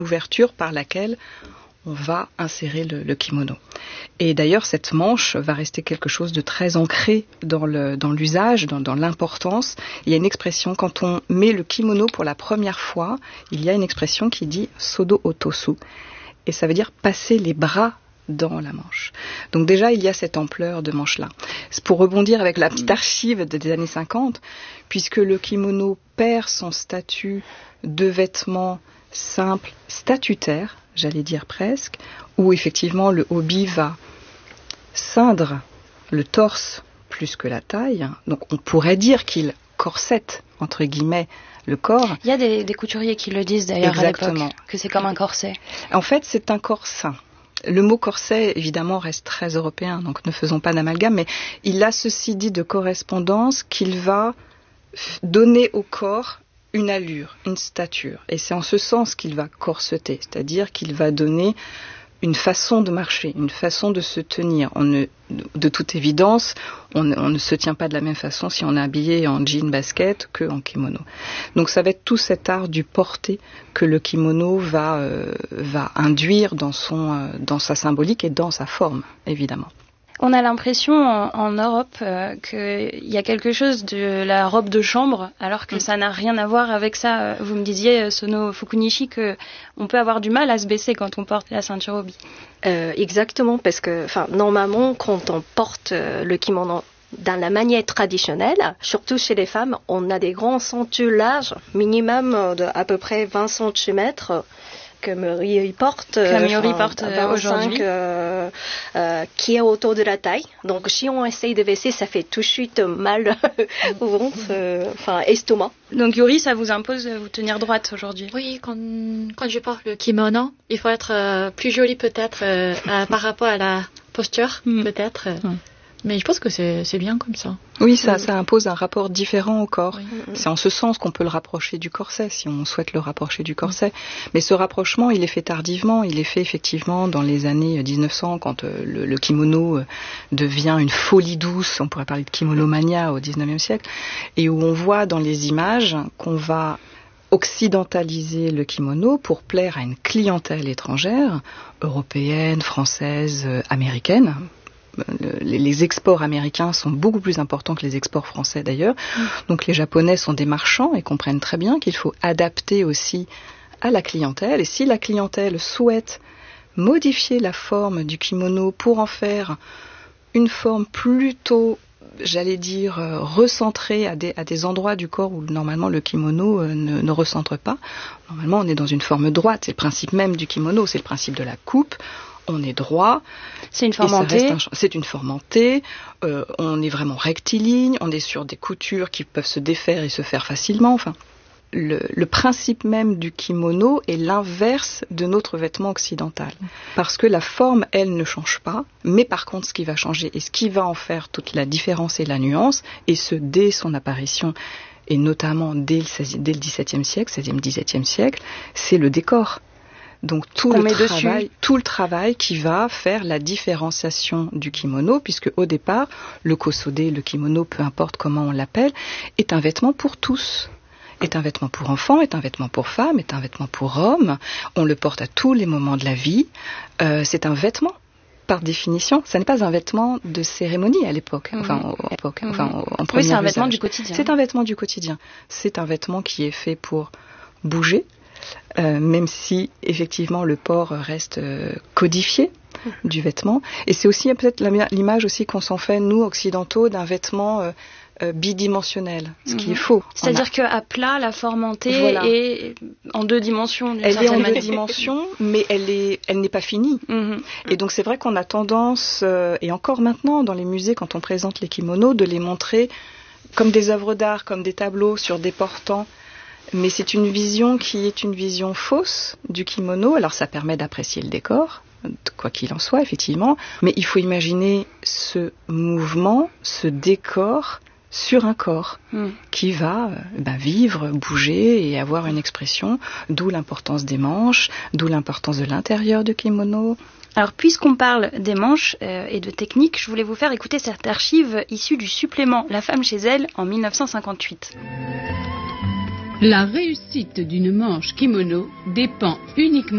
ouverture par laquelle on va insérer le kimono. Et d'ailleurs, cette manche va rester quelque chose de très ancré dans l'usage, dans l'importance. Il y a une expression, quand on met le kimono pour la première fois, il y a une expression qui dit « sodo otosu ». Et ça veut dire passer les bras dans la manche. Donc déjà, il y a cette ampleur de manche-là. C'est pour rebondir avec la petite archive des années 50, puisque le kimono perd son statut de vêtement simple, statutaire, j'allais dire presque, où effectivement le hobi va ceindre le torse plus que la taille. Donc on pourrait dire qu'il corsette, entre guillemets, le corps. Il y a des couturiers qui le disent d'ailleurs. Exactement. À l'époque, que c'est comme un corset. En fait, c'est un corset. Le mot corset, évidemment, reste très européen, donc ne faisons pas d'amalgame, mais il a ceci dit de correspondance qu'il va donner au corps une allure, une stature. Et c'est en ce sens qu'il va corseter, c'est-à-dire qu'il va donner une façon de marcher, une façon de se tenir. De toute évidence, on ne se tient pas de la même façon si on est habillé en jean basket qu'en kimono. Donc ça va être tout cet art du porter que le kimono va induire dans sa symbolique et dans sa forme, évidemment. On a l'impression en Europe qu'il y a quelque chose de la robe de chambre, alors que ça n'a rien à voir avec ça. Vous me disiez, Sono Fukunishi, qu'on peut avoir du mal à se baisser quand on porte la ceinture obi. Exactement, parce que normalement, quand on porte le kimono dans la manière traditionnelle, surtout chez les femmes, on a des grands ceintures larges, minimum de à peu près 20 cm. Que Miori porte aujourd'hui, qui est autour de la taille. Donc, si on essaye de baisser, ça fait tout de suite mal au ventre, estomac. Donc, Yuri, ça vous impose de vous tenir droite aujourd'hui? Oui, quand je porte le kimono, il faut être plus jolie peut-être par rapport à la posture, peut-être. Mais je pense que c'est bien comme ça. Oui, ça impose un rapport différent au corps. Oui. C'est en ce sens qu'on peut le rapprocher du corset, si on souhaite le rapprocher du corset. Mais ce rapprochement, il est fait tardivement. Il est fait effectivement dans les années 1900, quand le kimono devient une folie douce. On pourrait parler de kimonomania au 19e siècle. Et où on voit dans les images qu'on va occidentaliser le kimono pour plaire à une clientèle étrangère, européenne, française, américaine. Les exports américains sont beaucoup plus importants que les exports français d'ailleurs. Donc les Japonais sont des marchands et comprennent très bien qu'il faut adapter aussi à la clientèle. Et si la clientèle souhaite modifier la forme du kimono pour en faire une forme plutôt, j'allais dire, recentrée à des endroits du corps où normalement le kimono ne recentre pas. Normalement on est dans une forme droite, c'est le principe même du kimono, c'est le principe de la coupe. On est droit. C'est une forme en T. C'est une forme en T. On est vraiment rectiligne. On est sur des coutures qui peuvent se défaire et se faire facilement. Enfin, le principe même du kimono est l'inverse de notre vêtement occidental. Parce que la forme, elle, ne change pas. Mais par contre, ce qui va changer et ce qui va en faire toute la différence et la nuance, et ce dès son apparition, et notamment dès le XVIIe siècle, XVIe, XVIIe siècle, c'est le décor. Donc tout le travail qui va faire la différenciation du kimono, puisque au départ, le kosode, le kimono, peu importe comment on l'appelle, est un vêtement pour tous. Est un vêtement pour enfants, est un vêtement pour femmes, est un vêtement pour hommes. On le porte à tous les moments de la vie. C'est un vêtement. Par définition, ça n'est pas un vêtement de cérémonie à l'époque. Oui, c'est un vêtement du quotidien. C'est un vêtement du quotidien. C'est un vêtement qui est fait pour bouger. Même si effectivement le port reste codifié du vêtement. Et c'est aussi peut-être l'image aussi qu'on s'en fait, nous, occidentaux, d'un vêtement bidimensionnel, ce qui est faux. C'est-à-dire qu'à plat, la forme en T est en 2 dimensions. Elle est en 2 dimensions, mais elle n'est pas finie. Et donc c'est vrai qu'on a tendance, et encore maintenant dans les musées, quand on présente les kimonos, de les montrer comme des œuvres d'art, comme des tableaux sur des portants. Mais c'est une vision qui est une vision fausse du kimono. Alors ça permet d'apprécier le décor, quoi qu'il en soit, effectivement. Mais il faut imaginer ce mouvement, ce décor sur un corps qui va vivre, bouger et avoir une expression, d'où l'importance des manches, d'où l'importance de l'intérieur du kimono. Alors, puisqu'on parle des manches et de technique, je voulais vous faire écouter cette archive issue du supplément La femme chez elle en 1958. La réussite d'une manche kimono dépend uniquement